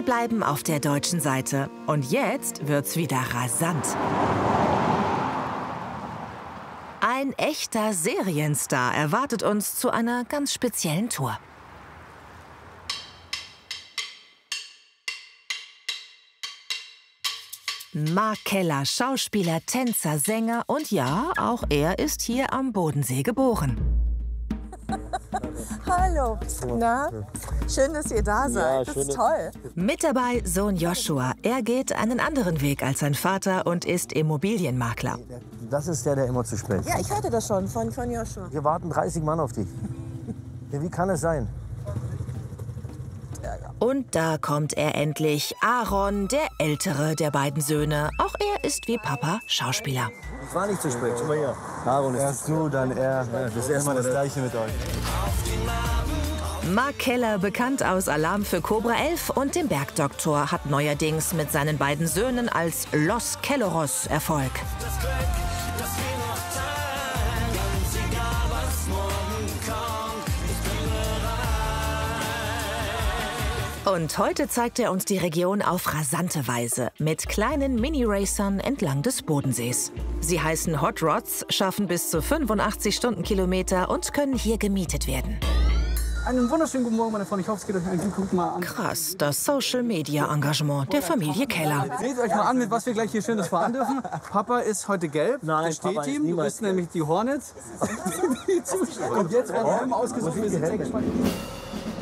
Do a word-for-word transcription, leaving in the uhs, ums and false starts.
Wir bleiben auf der deutschen Seite. Und jetzt wird's wieder rasant. Ein echter Serienstar erwartet uns zu einer ganz speziellen Tour. Mark Keller, Schauspieler, Tänzer, Sänger und ja, auch er ist hier am Bodensee geboren. Hallo, na? Schön, dass ihr da seid. Das ist toll. Mit dabei Sohn Joshua. Er geht einen anderen Weg als sein Vater und ist Immobilienmakler. Das ist der, der immer zu spät. Ja, ich hörte das schon von, von Joshua. Wir warten dreißig Mann auf dich. Ja, wie kann es sein? Und da kommt er endlich. Aaron, der ältere der beiden Söhne. Auch er ist wie Papa Schauspieler. Ich war nicht zu spät. Schau mal hier. Aaron ist erst du, dann er. Ja, das ist erstmal das Gleiche mit euch. Mark Keller, bekannt aus Alarm für Cobra elf und dem Bergdoktor, hat neuerdings mit seinen beiden Söhnen als Los Kelleros Erfolg. Und heute zeigt er uns die Region auf rasante Weise mit kleinen Mini-Racern entlang des Bodensees. Sie heißen Hot Rods, schaffen bis zu fünfundachtzig Stundenkilometer und können hier gemietet werden. Einen wunderschönen guten Morgen, meine Freunde. Ich hoffe, es geht euch allen gut. Mal an. Krass, das Social-Media-Engagement der Familie Keller. Seht euch mal an, mit was wir gleich hier Schönes fahren dürfen. Papa ist heute gelb, Nein, das steht Papa ist ihm. Du niemals bist nämlich die Hornets. Und jetzt werden wir ausgesucht, wir sind sehr gespannt.